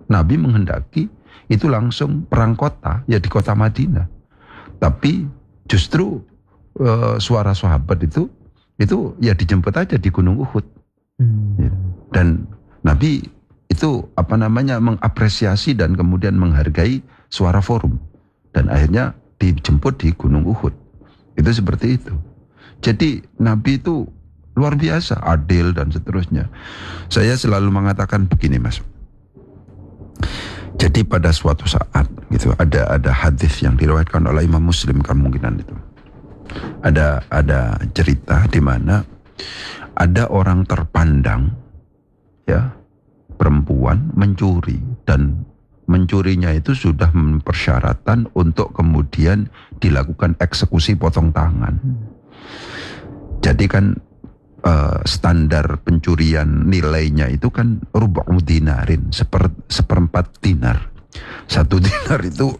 Nabi menghendaki itu langsung perang kota, ya di kota Madinah. Tapi justru suara sahabat itu ya dijemput aja di Gunung Uhud. Ya. Dan Nabi itu mengapresiasi dan kemudian menghargai suara forum. Dan akhirnya dijemput di Gunung Uhud. Itu seperti itu. Jadi Nabi itu luar biasa, adil dan seterusnya. Saya selalu mengatakan begini, Mas. Jadi pada suatu saat gitu ada hadis yang diriwayatkan oleh Imam Muslim kemungkinan itu. Ada cerita di mana ada orang terpandang, ya, perempuan mencuri, dan mencurinya itu sudah mempersyaratan untuk kemudian dilakukan eksekusi potong tangan. Jadi kan standar pencurian nilainya itu kan rubu' dinarin, seperempat dinar. 1 dinar itu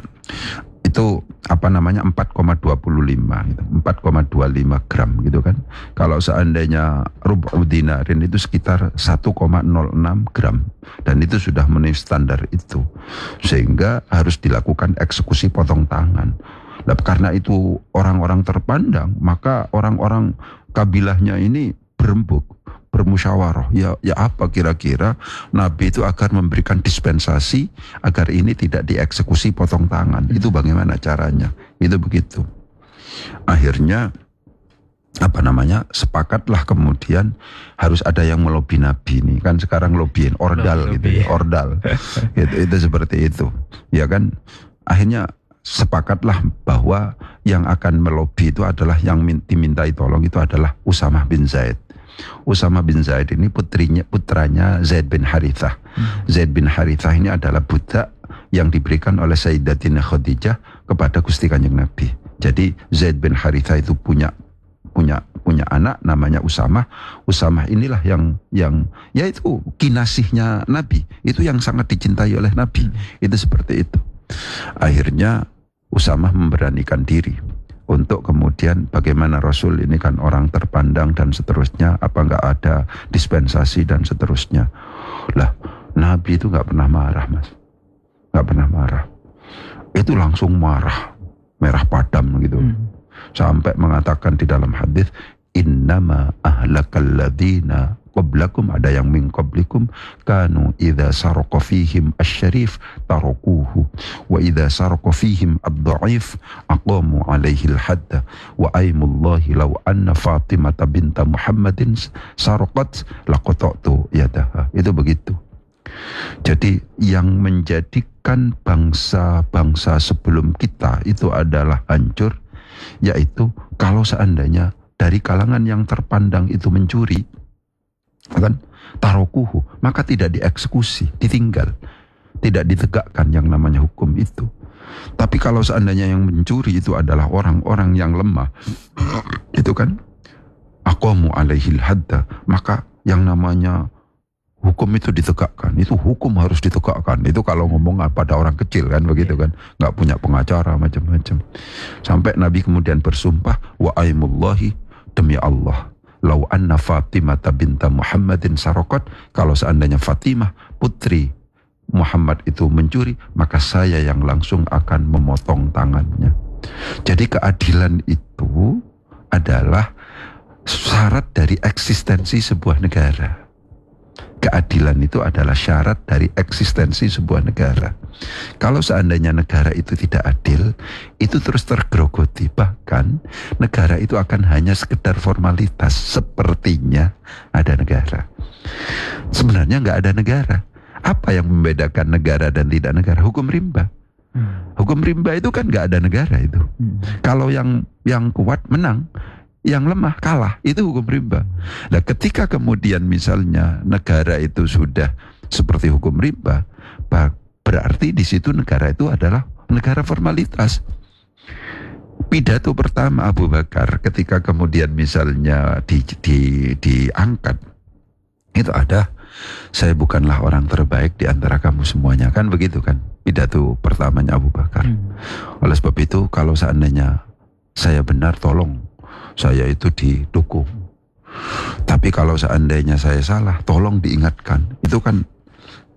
4,25 gitu, 4,25 gram gitu kan. Kalau seandainya rubu' dinarin itu sekitar 1,06 gram, dan itu sudah memenuhi standar itu, sehingga harus dilakukan eksekusi potong tangan. Nah, karena itu orang-orang terpandang, maka orang-orang kabilahnya ini berembuk, bermusyawarah. Ya apa kira-kira Nabi itu akan memberikan dispensasi agar ini tidak dieksekusi potong tangan. Itu bagaimana caranya? Itu begitu. Akhirnya sepakatlah kemudian harus ada yang melobi Nabi ini. Kan sekarang lobiin ordal gitu ya, ordal. itu seperti itu. Ya kan? Akhirnya sepakatlah bahwa yang akan melobi itu adalah yang dimintai tolong itu adalah Usamah bin Zaid. Usamah bin Zaid ini putranya Zaid bin Harithah. Zaid bin Harithah ini adalah budak yang diberikan oleh Sayyidatina Khadijah kepada Gusti Kanjeng Nabi. Jadi Zaid bin Harithah itu punya anak namanya Usamah. Usamah inilah yang yaitu kinasihnya Nabi. Itu yang sangat dicintai oleh Nabi. Itu seperti itu. Akhirnya Usamah memberanikan diri untuk kemudian bagaimana Rasul ini kan orang terpandang dan seterusnya, apa enggak ada dispensasi dan seterusnya. Lah, Nabi itu enggak pernah marah, Mas. Enggak pernah marah. Itu langsung marah, merah padam gitu. Sampai mengatakan di dalam hadis, innama ahlakal ladina qablakum, ada yang min qablikum kanu idza saraqa fihim asy-syarif tarakuhu wa idza saraqa fihim ad-dha'if aqamu alaihi al-hadd wa aymullahi law anna Fatimah binta Muhammadin saraqat laqata'tu yadaha. Itu begitu. Jadi yang menjadikan bangsa-bangsa sebelum kita itu adalah hancur, yaitu kalau seandainya dari kalangan yang terpandang itu mencuri, kan, tarokuhu, maka tidak dieksekusi, ditinggal, tidak ditegakkan yang namanya hukum itu. Tapi kalau seandainya yang mencuri itu adalah orang-orang yang lemah, itu kan, aqamu alaihil hadda, maka yang namanya hukum itu ditegakkan. Itu hukum harus ditegakkan. Itu kalau ngomong pada orang kecil kan begitu kan, nggak punya pengacara macam-macam. Sampai Nabi kemudian bersumpah, wa aimullahi, demi Allah, lau anna Fatimah binta Muhammadin sarokot, kalau seandainya Fatimah putri Muhammad itu mencuri, maka saya yang langsung akan memotong tangannya. Jadi keadilan itu adalah syarat dari eksistensi sebuah negara. Keadilan itu adalah syarat dari eksistensi sebuah negara. Kalau seandainya negara itu tidak adil, itu terus tergerogoti. Bahkan negara itu akan hanya sekedar formalitas. Sepertinya ada negara. Sebenarnya nggak ada negara. Apa yang membedakan negara dan tidak negara? Hukum rimba. Hukum rimba itu kan nggak ada negara itu. Kalau yang kuat menang, yang lemah kalah, itu hukum rimba. Nah, ketika kemudian misalnya negara itu sudah seperti hukum rimba, berarti di situ negara itu adalah negara formalitas. Pidato pertama Abu Bakar ketika kemudian misalnya diangkat, itu ada, saya bukanlah orang terbaik di antara kamu semuanya, kan begitu kan pidato pertamanya Abu Bakar. Oleh sebab itu kalau seandainya saya benar, tolong saya itu didukung. Tapi kalau seandainya saya salah, tolong diingatkan. Itu kan